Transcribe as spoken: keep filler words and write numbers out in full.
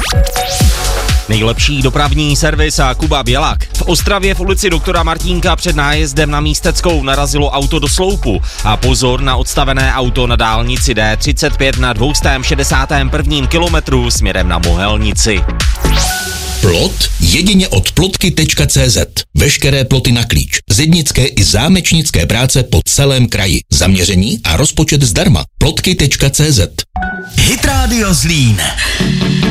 Nejlepší dopravní servis a Kuba Bělak. V Ostravě v ulici doktora Martínka před nájezdem na Místeckou narazilo auto do sloupu a pozor na odstavené auto na dálnici D třicet pět na dvě stě šedesát prvním kilometru směrem na Mohelnici. Plot jedině od plotky tečka cé zet. Veškeré ploty na klíč. Zednické i zámečnické práce po celém kraji. Zaměření a rozpočet zdarma. plotky tečka cé zet. Hit Radio Zlín.